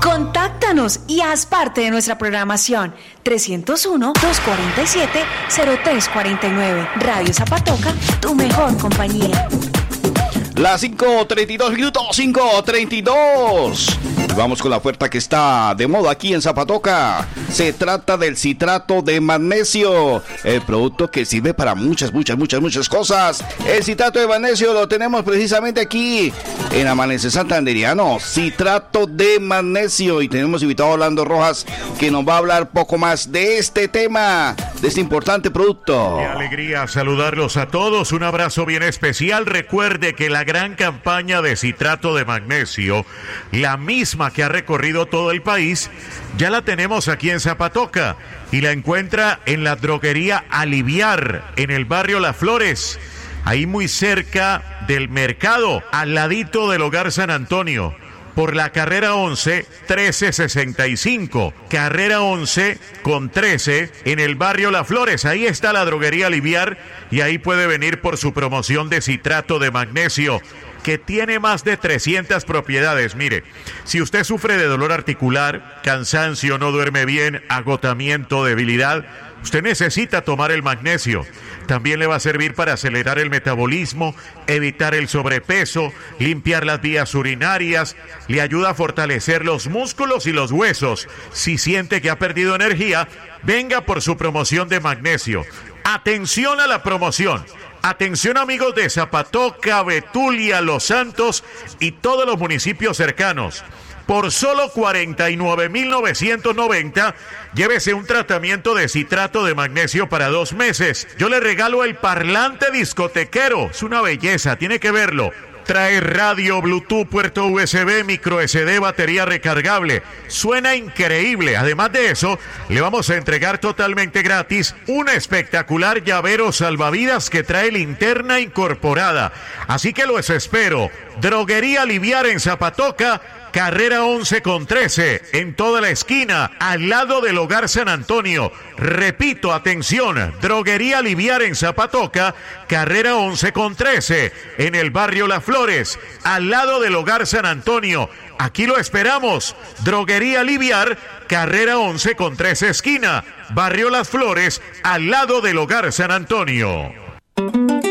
Contáctanos y haz parte de nuestra programación. 301-247-0349. Radio Zapatoca, tu mejor compañía. Las 5:32 minutos, 5:32. Vamos con la oferta que está de moda aquí en Zapatoca. Se trata del citrato de magnesio, el producto que sirve para muchas cosas. El citrato de magnesio lo tenemos precisamente aquí en Amanece Santanderiano. Citrato de magnesio, y tenemos invitado a Orlando Rojas, que nos va a hablar poco más de este tema, de este importante producto. Qué alegría saludarlos a todos. Un abrazo bien especial. Recuerde que la gran campaña de citrato de magnesio, la misma que ha recorrido todo el país, ya la tenemos aquí en Zapatoca y la encuentra en la droguería Aliviar, en el barrio Las Flores, ahí muy cerca del mercado, al ladito del Hogar San Antonio, por la carrera 11, 1365, carrera 11 con 13, en el barrio Las Flores. Ahí está la droguería Aliviar y ahí puede venir por su promoción de citrato de magnesio, que tiene más de 300 propiedades. Mire, si usted sufre de dolor articular, cansancio, no duerme bien, agotamiento, debilidad, usted necesita tomar el magnesio. También le va a servir para acelerar el metabolismo, evitar el sobrepeso, limpiar las vías urinarias, le ayuda a fortalecer los músculos y los huesos. Si siente que ha perdido energía, venga por su promoción de magnesio. Atención a la promoción. Atención, amigos de Zapatoca, Betulia, Los Santos y todos los municipios cercanos. Por solo 49,990, llévese un tratamiento de citrato de magnesio para 2 meses. Yo le regalo el parlante discotequero. Es una belleza, tiene que verlo. Trae radio, Bluetooth, puerto USB, micro SD, batería recargable. Suena increíble. Además de eso, le vamos a entregar totalmente gratis un espectacular llavero salvavidas que trae linterna incorporada. Así que los espero. Droguería Aliviar en Zapatoca, carrera 11 con 13, en toda la esquina, al lado del Hogar San Antonio. Repito, atención, droguería Aliviar en Zapatoca, carrera 11 con 13, en el barrio Las Flores, al lado del Hogar San Antonio. Aquí lo esperamos. Droguería Aliviar, carrera 11 con 13 esquina, barrio Las Flores, al lado del Hogar San Antonio.